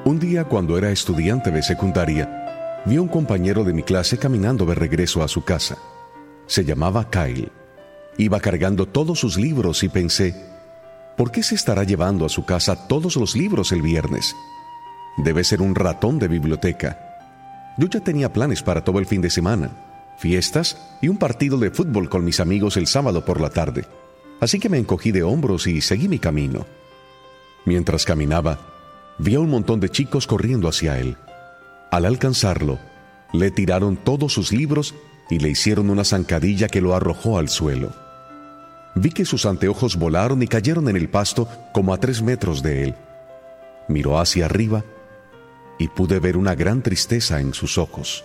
Un día, cuando era estudiante de secundaria, vi a un compañero de mi clase caminando de regreso a su casa. Se llamaba Kyle. Iba cargando todos sus libros y pensé, ¿por qué se estará llevando a su casa todos los libros el viernes? Debe ser un ratón de biblioteca. Yo ya tenía planes para todo el fin de semana, fiestas y un partido de fútbol con mis amigos el sábado por la tarde. Así que me encogí de hombros y seguí mi camino. Mientras caminaba, vi a un montón de chicos corriendo hacia él. Al alcanzarlo, le tiraron todos sus libros y le hicieron una zancadilla que lo arrojó al suelo. Vi que sus anteojos volaron y cayeron en el pasto como a 3 metros de él. Miró hacia arriba y pude ver una gran tristeza en sus ojos.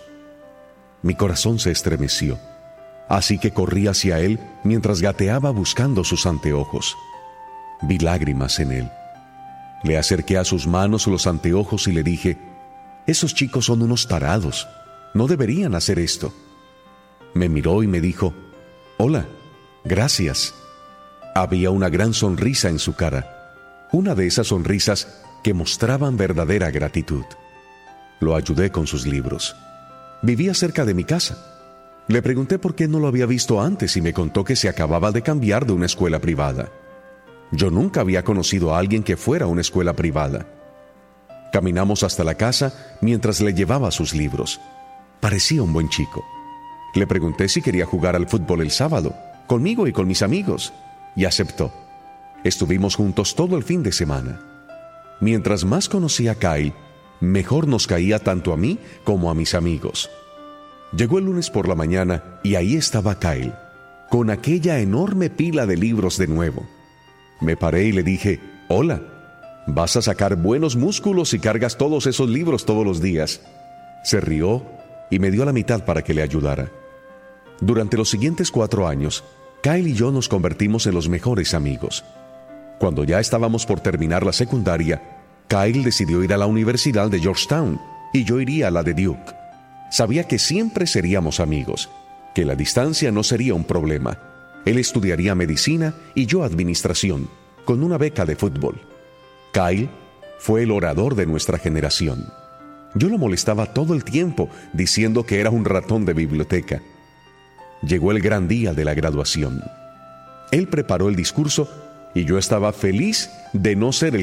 Mi corazón se estremeció, así que corrí hacia él mientras gateaba buscando sus anteojos. Vi lágrimas en él. Le acerqué a sus manos los anteojos y le dije, «Esos chicos son unos tarados, no deberían hacer esto». Me miró y me dijo, «Hola, gracias». Había una gran sonrisa en su cara, una de esas sonrisas que mostraban verdadera gratitud. Lo ayudé con sus libros. Vivía cerca de mi casa. Le pregunté por qué no lo había visto antes y me contó que se acababa de cambiar de una escuela privada. Yo nunca había conocido a alguien que fuera a una escuela privada. Caminamos hasta la casa mientras le llevaba sus libros. Parecía un buen chico. Le pregunté si quería jugar al fútbol el sábado, conmigo y con mis amigos, y aceptó. Estuvimos juntos todo el fin de semana. Mientras más conocía a Kyle, mejor nos caía tanto a mí como a mis amigos. Llegó el lunes por la mañana y ahí estaba Kyle, con aquella enorme pila de libros de nuevo. Me paré y le dije, «Hola, vas a sacar buenos músculos si cargas todos esos libros todos los días». Se rió y me dio la mitad para que le ayudara. Durante los siguientes 4 años, Kyle y yo nos convertimos en los mejores amigos. Cuando ya estábamos por terminar la secundaria, Kyle decidió ir a la Universidad de Georgetown y yo iría a la de Duke. Sabía que siempre seríamos amigos, que la distancia no sería un problema. Él estudiaría medicina y yo administración, con una beca de fútbol. Kyle fue el orador de nuestra generación. Yo lo molestaba todo el tiempo diciendo que era un ratón de biblioteca. Llegó el gran día de la graduación. Él preparó el discurso y yo estaba feliz de no ser el